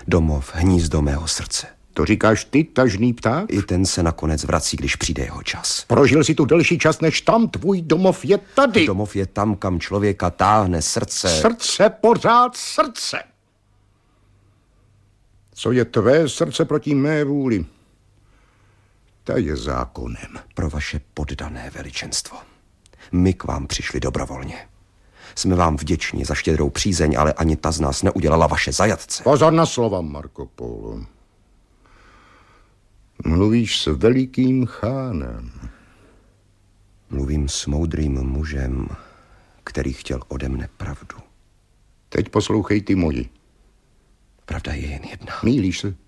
Domov, hnízdo mého srdce. To říkáš ty, tažný pták? I ten se nakonec vrací, když přijde jeho čas. Prožil si tu delší čas, než tam. Tvůj domov je tady. Domov je tam, kam člověka táhne srdce. Srdce, pořád srdce. Co je tvé srdce proti mé vůli? Ta je zákonem. Pro vaše poddané veličenstvo. My k vám přišli dobrovolně. Jsme vám vděční za štědrou přízeň, ale ani ta z nás neudělala vaše zajatce. Pozor na slova, Marco Polo. Mluvíš s velikým chánem. Mluvím s moudrým mužem, který chtěl ode mne pravdu. Teď poslouchej ty moji. Pravda je jen jedna. Mýlíš se?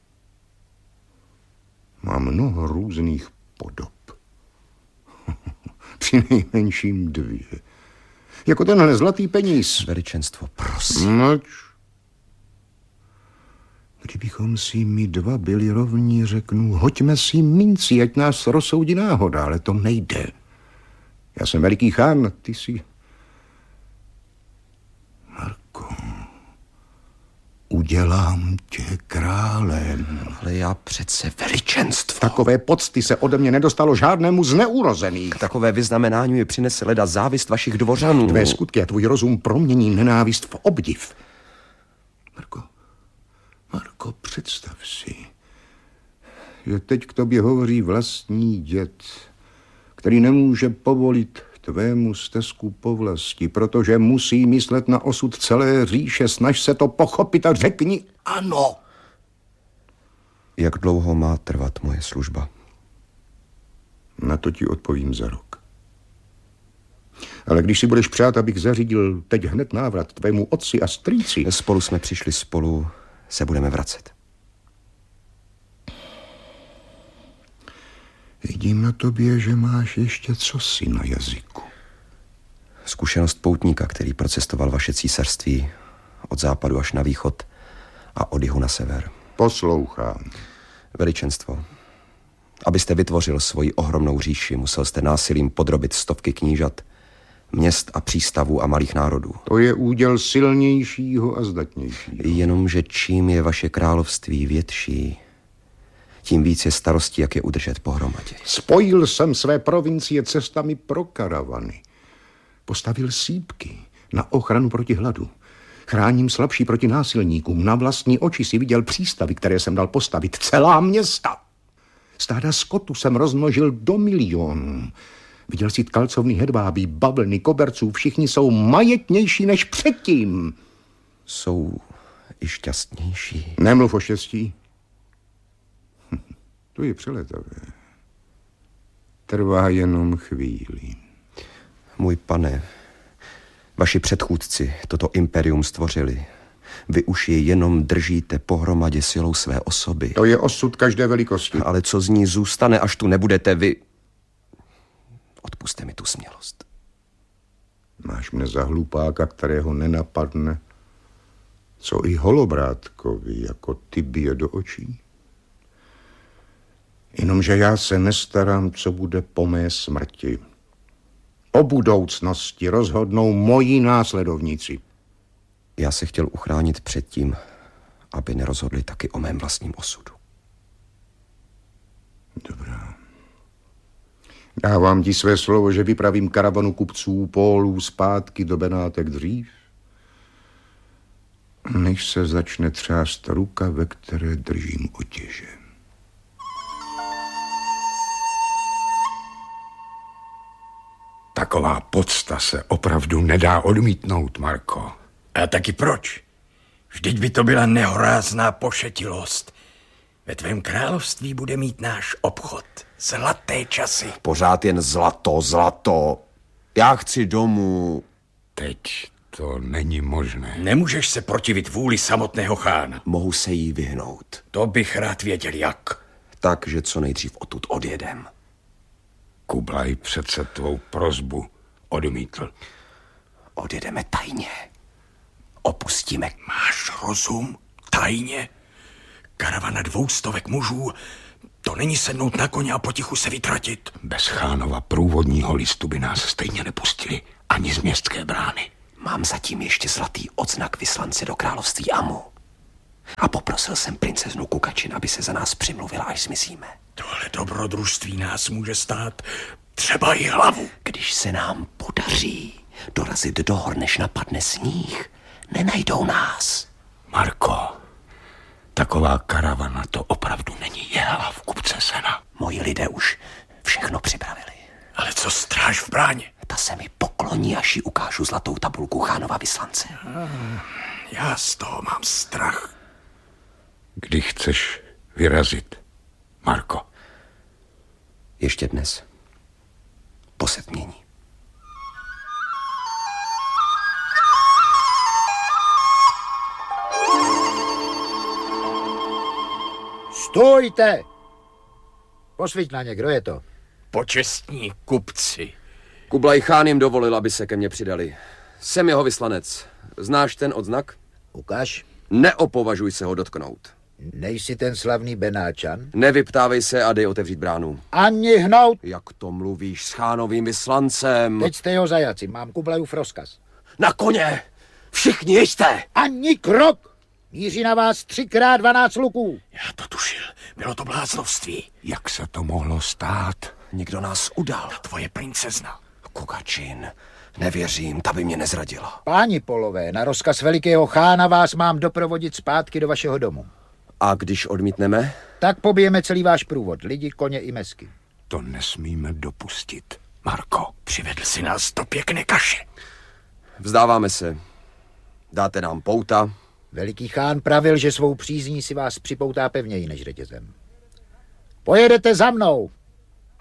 Má mnoho různých podob. Přinejmenším 2. Jako tenhle zlatý peníz. Veličenstvo, prosím. Mlč. Kdybychom si my 2 byli rovní, řeknu, hoďme si minci, ať nás rozsoudí náhoda, ale to nejde. Já jsem veliký chán, ty jsi... Marko, udělám tě králem. Ale já přece veličenstvo. Takové pocty se ode mě nedostalo žádnému z neurozených. Takové vyznamenání je přinese leda závist vašich dvořanů. Tvé skutky a tvůj rozum promění nenávist v obdiv. Marko, představ si, že teď k tobě hovoří vlastní děd, který nemůže povolit tvému stezku povlasti, protože musí myslet na osud celé říše. Snaž se to pochopit a řekni ano. Jak dlouho má trvat moje služba? Na to ti odpovím za rok. Ale když si budeš přát, abych zařídil teď hned návrat tvému otci a strýci... Spolu jsme přišli, spolu se budeme vracet. Vidím na tobě, že máš ještě cosi na jazyku. Zkušenost poutníka, který procestoval vaše císařství od západu až na východ a od jihu na sever. Poslouchám. Veličenstvo, abyste vytvořil svoji ohromnou říši, musel jste násilím podrobit stovky knížat, měst a přístavů a malých národů. To je úděl silnějšího a zdatnějšího. Jenomže čím je vaše království větší, tím víc je starostí, jak je udržet pohromadě. Spojil jsem své provincie cestami pro karavany. Postavil sýpky na ochranu proti hladu. Chráním slabší proti násilníkům. Na vlastní oči si viděl přístavy, které jsem dal postavit. Celá města. Stáda skotu jsem rozmnožil do milionů. Viděl si tkalcovny hedvábí, bavlny, koberců. Všichni jsou majetnější než předtím. Jsou i šťastnější. Nemluv o štěstí. To je přeletavé. Trvá jenom chvíli. Můj pane, vaši předchůdci toto imperium stvořili. Vy už je jenom držíte pohromadě silou své osoby. To je osud každé velikosti. Ale co z ní zůstane, až tu nebudete vy? Odpusťte mi tu smělost. Máš mne za hlupáka, kterého nenapadne, co i holobrátkovi, jako ty bije do očí. Jenomže já se nestarám, co bude po mé smrti. O budoucnosti rozhodnou moji následovníci. Já se chtěl uchránit před tím, aby nerozhodli taky o mém vlastním osudu. Dobrá. Dávám ti své slovo, že vypravím karavanu kupců, Pólů zpátky do Benátek dřív, než se začne třást ruka, ve které držím otěže. Taková podsta se opravdu nedá odmítnout, Marko. A taky proč? Vždyť by to byla nehorázná pošetilost. Ve tvém království bude mít náš obchod zlaté časy. Pořád jen zlato, zlato. Já chci domů. Teď to není možné. Nemůžeš se protivit vůli samotného chána. Mohu se jí vyhnout. To bych rád věděl, jak. Takže co nejdřív odtud odjedem. Kublaj přece tvou prosbu odmítl. Odjedeme tajně. Opustíme. Máš rozum? Tajně? Karavana 200 mužů, to není sednout na koně a potichu se vytratit. Bez chánova průvodního listu by nás stejně nepustili ani z městské brány. Mám zatím ještě zlatý odznak vyslance do království Amu. A poprosil Prosil jsem princeznu Kukačin, aby se za nás přimluvila, až zmizíme. Tohle dobrodružství nás může stát třeba i hlavu. Když se nám podaří dorazit do hor, než napadne sníh, nenajdou nás. Marko, taková karavana to opravdu není jehla v kupce sena. Moji lidé už všechno připravili. Ale co stráž v bráně? Ta se mi pokloní, až jí ukážu zlatou tabulku Chánova vyslance. Já z toho mám strach. Kdy chceš vyrazit, Marko? Ještě dnes. Po setmění. Stůjte! Posviť na ně, kdo je to? Počestní kupci. Kublaj Chán jim dovolil, aby se ke mně přidali. Jsem jeho vyslanec. Znáš ten odznak? Ukaž. Neopovažuj se ho dotknout. Nejsi ten slavný Benáčan? Nevyptávej se a dej otevřít bránu. Ani hnout! Jak to mluvíš s Chánovým vyslancem? Teď jste jeho zajaci, mám Kublajův rozkaz. Na koně! Všichni jeďte! Ani krok! Míří na vás 3x12 luků. Já to tušil. Bylo to bláznovství. Jak se to mohlo stát? Někdo nás udal. Tvoje princezna. Kukačin. Nevěřím, ta by mě nezradila. Páni polové, na rozkaz velikého chána vás mám doprovodit zpátky do vašeho domu. A když odmítneme? Tak pobijeme celý váš průvod, lidi, koně i mesky. To nesmíme dopustit, Marko. Přivedl si nás do pěkné kaše. Vzdáváme se. Dáte nám pouta. Veliký chán pravil, že svou přízní si vás připoutá pevněji než řetězem. Pojedete za mnou.